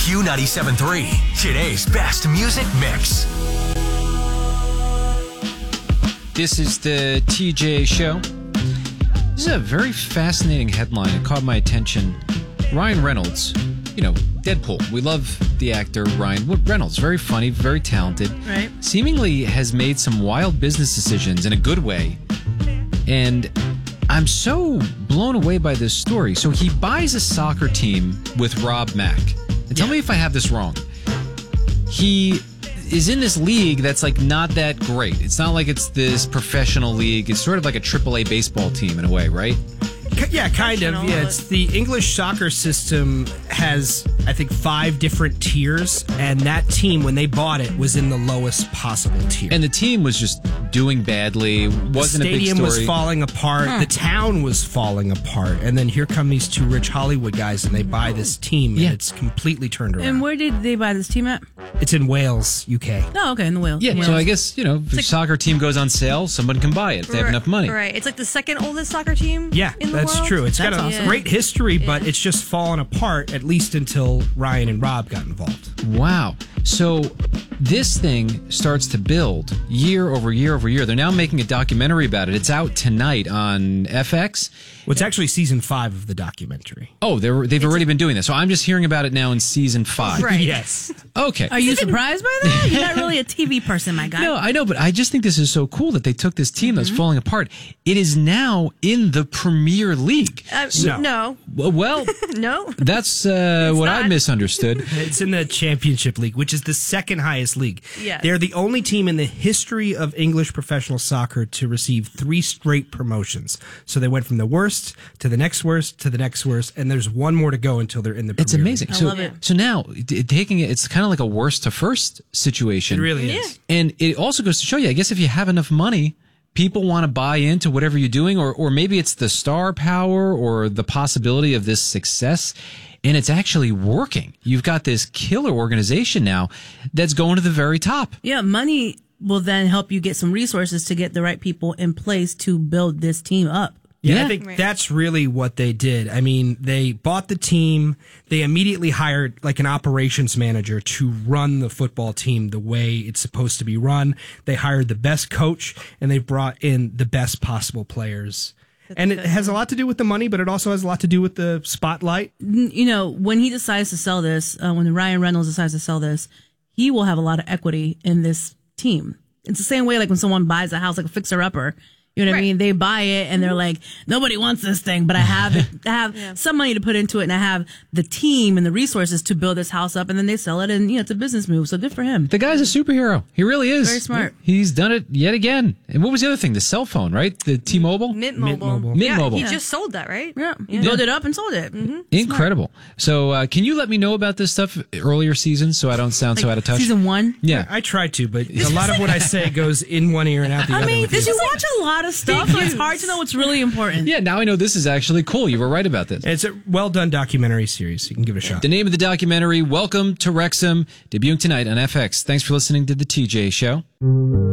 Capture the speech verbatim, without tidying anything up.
Q ninety-seven point three, today's best music mix. This is the T J Show. This is a very fascinating headline. It caught my attention. Ryan Reynolds, you know, Deadpool. We love the actor Ryan Reynolds. Very funny, very talented. Right. Seemingly has made some wild business decisions in a good way. And I'm so blown away by this story. So he buys a soccer team with Rob Mack. And tell Yeah. me if I have this wrong. He is in this league that's like not that great. It's not like it's this professional league. It's sort of like a triple A baseball team in a way, right? Yeah, kind of. Yeah, it's the English soccer system has, I think, five different tiers, and that team, when they bought it, was in the lowest possible tier. And the team was just doing badly. Wasn't the a big stadium story. was falling apart. Huh. The town was falling apart. And then here come these two rich Hollywood guys, and they buy this team, and Yeah. it's completely turned around. And where did they buy this team at? It's in Wales, U K. Oh, okay, in the Wales. Yeah, Wales. so I guess, you know, if a like- soccer team goes on sale, someone can buy it if they have Right- enough money. Right. It's like the second oldest soccer team. Yeah, in the that's world. true. It's That's got a awesome. great history, but it's just fallen apart, at least until Ryan and Rob got involved. Wow. So this thing starts to build year over year over year. They're now making a documentary about it. It's out tonight on F X. Well, it's actually season five of the documentary. Oh, they're, they've already been doing this. So I'm just hearing about it now in season five. Right. Yes. Okay. Are you surprised by that? You're not really a T V person, my guy. No, I know, but I just think this is so cool that they took this team that's falling apart. It is now in the Premier League. Uh, No. no. Well, well No. that's uh, what I not. misunderstood. It's in the Championship League, which is the second highest league. Yes. They're the only team in the history of English professional soccer to receive three straight promotions. So they went from the worst to the next worst to the next worst, and there's one more to go until they're in the Premier It's amazing. I so, love it. so now t- taking it, it's kind of like a worst to first situation. League. It really is. And it also goes to show you, I guess, if you have enough money, people want to buy into whatever you're doing, or, or maybe it's the star power or the possibility of this success, and it's actually working. You've got this killer organization now that's going to the very top. Yeah, money will then help you get some resources to get the right people in place to build this team up. Yeah, Yeah. I think Right. that's really what they did. I mean, they bought the team. They immediately hired like an operations manager to run the football team the way it's supposed to be run. They hired the best coach, and they brought in the best possible players. And it has a lot to do with the money, but it also has a lot to do with the spotlight. You know, when he decides to sell this, uh, when Ryan Reynolds decides to sell this, he will have a lot of equity in this team. It's the same way like when someone buys a house, like a fixer-upper. You know what I Right. mean? They buy it and they're like, nobody wants this thing, but I have it, I have some money to put into it, and I have the team and the resources to build this house up, and then they sell it, and you know, it's a business move. So good for him. The guy's a superhero. He really is. Very smart. He's done it yet again. And what was the other thing? The cell phone, right? The T-Mobile? Mint Mint Mobile. Mobile. Mint yeah, Mobile. He Yeah. just sold that, right? Yeah, build it up and sold it. Mm-hmm. Incredible. So uh, can you let me know about this stuff earlier seasons so I don't sound so out of touch? Season one. Yeah. I try to, but a lot of what I say goes in one ear and out the I other. mean, with did you. you watch a lot of stuff? So it's hard to know what's really important. Yeah, now I know this is actually cool. You were right about this. It's a well done documentary series. You can give it a shot. The name of the documentary, Welcome to Wrexham, debuting tonight on F X. Thanks for listening to The T J Show.